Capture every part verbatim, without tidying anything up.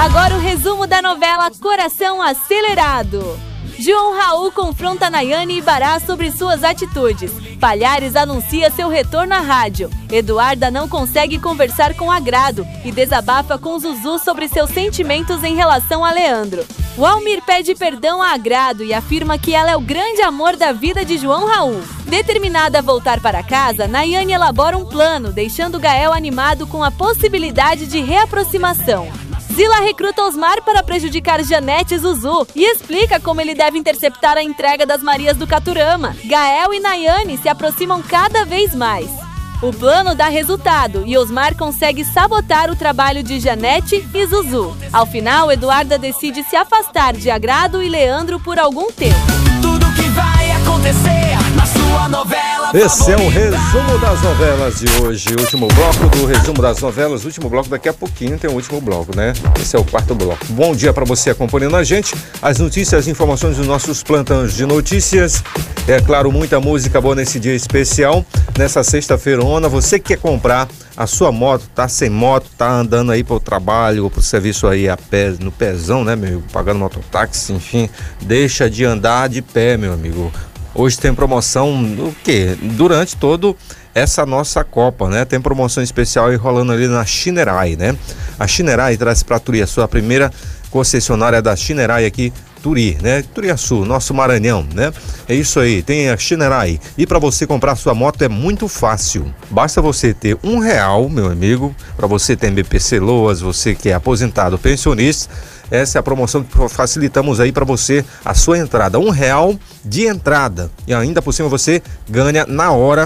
Agora o resumo da novela Coração Acelerado. João Raul confronta Nayane e Bará sobre suas atitudes. Palhares anuncia seu retorno à rádio. Eduarda não consegue conversar com agrado e desabafa com Zuzu sobre seus sentimentos em relação a Leandro. Walmir pede perdão a Agrado e afirma que ela é o grande amor da vida de João Raul. Determinada a voltar para casa, Nayane elabora um plano, deixando Gael animado com a possibilidade de reaproximação. Zila recruta Osmar para prejudicar Janete e Zuzu e explica como ele deve interceptar a entrega das Marias do Caturama. Gael e Nayane se aproximam cada vez mais. O plano dá resultado e Osmar consegue sabotar o trabalho de Janete e Zuzu. Ao final, Eduarda decide se afastar de Agrado e Leandro por algum tempo. Tudo que vai acontecer na sua novela Esse é o resumo das novelas de hoje. Último bloco do resumo das novelas. Último bloco, daqui a pouquinho tem o último bloco, né? Esse é o quarto bloco. Bom dia para você acompanhando a gente. As notícias, as informações dos nossos plantões de notícias. É claro, muita música boa nesse dia especial. Nessa sexta-feirona, você que quer comprar a sua moto, tá sem moto, tá andando aí para o trabalho ou para o serviço aí a pé, no pezão, né, meu amigo? Pagando mototáxi, enfim. Deixa de andar de pé, meu amigo. Hoje tem promoção do quê? Durante todo essa nossa Copa, né? Tem promoção especial aí rolando ali na Shinerai, né? A Shinerai traz para Turi a sua primeira concessionária da Shinerai aqui, Turi, né? Turiaçu, nosso Maranhão, né? É isso aí, tem a Shinerai. E para você comprar sua moto é muito fácil. Basta você ter um real, meu amigo, para você ter B P C Loas, você que é aposentado, pensionista. Essa é a promoção que facilitamos aí para você, a sua entrada. Um real de entrada. E ainda por cima você ganha na hora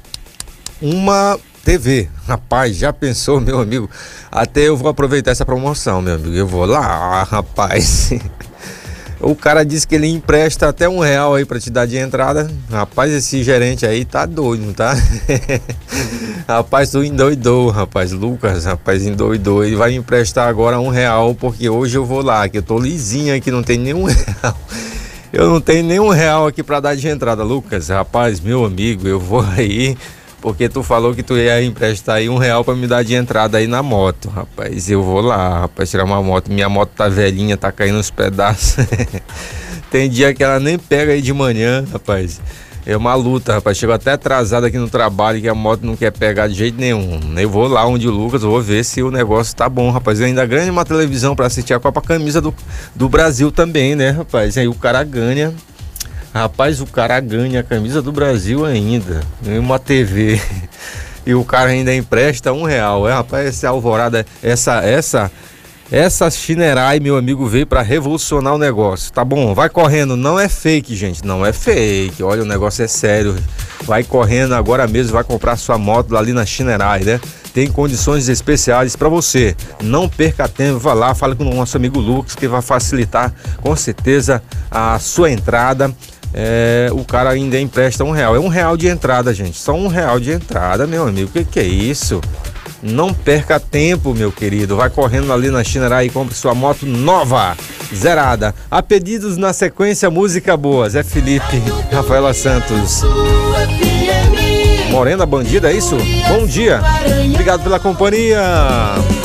uma T V. Rapaz, já pensou, meu amigo? Até eu vou aproveitar essa promoção, meu amigo. Eu vou lá, rapaz. O cara disse que ele empresta até um real aí pra te dar de entrada. Rapaz, esse gerente aí tá doido, tá? Rapaz, tu endoidou, rapaz. Lucas, rapaz, endoidou. Ele vai me emprestar agora um real, porque hoje eu vou lá, que eu tô lisinho aqui, não tem nenhum real. Eu não tenho nenhum real aqui pra dar de entrada. Lucas, rapaz, meu amigo, eu vou aí, porque tu falou que tu ia emprestar aí um real pra me dar de entrada aí na moto, rapaz. Eu vou lá, rapaz, tirar uma moto. Minha moto tá velhinha, tá caindo uns pedaços. Tem dia que ela nem pega aí de manhã, rapaz. É uma luta, rapaz. Chego até atrasado aqui no trabalho, que a moto não quer pegar de jeito nenhum. Eu vou lá onde o Lucas, vou ver se o negócio tá bom, rapaz. Eu ainda ganho uma televisão pra assistir a Copa Camisa do, do Brasil também, né, rapaz? Aí o cara ganha. Rapaz, o cara ganha a camisa do Brasil ainda, uma T V, e o cara ainda empresta um real. É, rapaz, essa Alvorada, essa, essa, essa Shinerai, meu amigo, veio para revolucionar o negócio. Tá bom, vai correndo, não é fake, gente, não é fake. Olha, o negócio é sério. Vai correndo agora mesmo, vai comprar sua moto ali na Shinerai, né? Tem condições especiais para você. Não perca tempo, vá lá, fala com o nosso amigo Lucas, que vai facilitar com certeza a sua entrada. É, o cara ainda empresta um real. É um real de entrada, gente. Só um real de entrada, meu amigo. O que, que é isso? Não perca tempo, meu querido. Vai correndo ali na Shinerai e compre sua moto nova, zerada. A pedidos na sequência, música boa. Zé Felipe, Rafaela Santos. Morena Bandida, é isso? Bom dia. Obrigado pela companhia.